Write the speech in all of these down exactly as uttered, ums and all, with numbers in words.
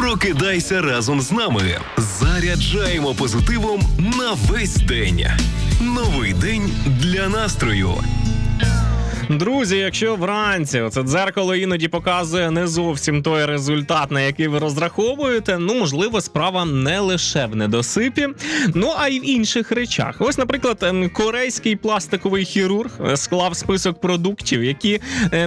Прокидайся разом з нами. Заряджаємо позитивом на весь день. Новий день для настрою. Друзі, якщо вранці оце дзеркало іноді показує не зовсім той результат, на який ви розраховуєте, ну, можливо, справа не лише в недосипі, ну, а й в інших речах. Ось, наприклад, корейський пластиковий хірург склав список продуктів, які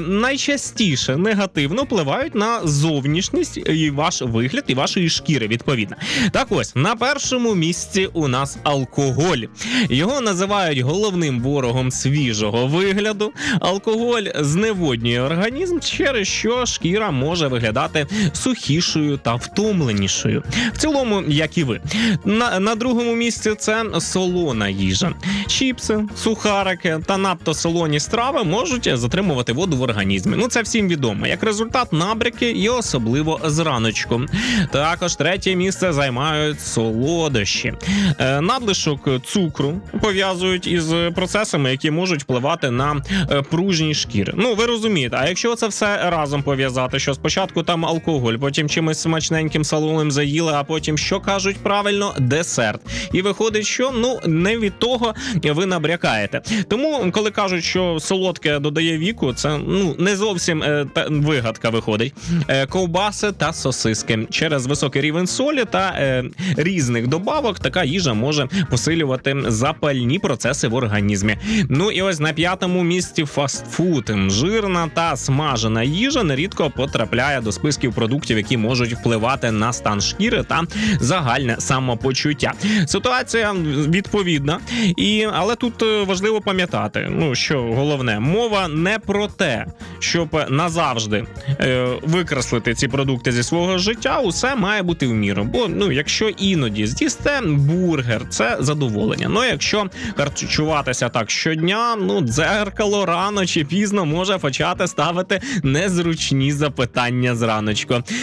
найчастіше негативно впливають на зовнішність і ваш вигляд, і вашої шкіри, відповідно. Так ось, на першому місці у нас алкоголь. Його називають головним ворогом свіжого вигляду. Алкоголь зневоднює організм, через що шкіра може виглядати сухішою та втомленішою. В цілому, як і ви. На, на другому місці це солона їжа. Чіпси, сухарики та надто солоні страви можуть затримувати воду в організмі. Ну, це всім відомо. Як результат, набряки і особливо зраночку. Також третє місце займають солодощі. Е, надлишок цукру пов'язують із процесами, які можуть впливати на пружні шкіри. Ну, ви розумієте, а якщо це все разом пов'язати, що спочатку там алкоголь, потім чимось смачненьким солоним заїли, а потім, що кажуть правильно, десерт. І виходить, що, ну, не від того ви набрякаєте. Тому, коли кажуть, що солодке додає віку, це, ну, не зовсім е, та, вигадка виходить. Е, ковбаси та сосиски. Через високий рівень солі та е, різних добавок така їжа може посилювати запальні процеси в організмі. Ну і ось на п'ятому місці фастфуд. Жирна та смажена їжа нерідко потрапляє до списків продуктів, які можуть впливати на стан шкіри та загальне самопочуття. Ситуація відповідна, і, але тут важливо пам'ятати, ну, що головне, мова не про те, щоб назавжди е, викреслити ці продукти зі свого життя, усе має бути в міру. Бо, ну, якщо іноді з'їсте бургер, це задоволення. Ну, якщо харчуватися так щодня, ну, дзеркало рано чи пізно може почати ставити незручні запитання зраночку.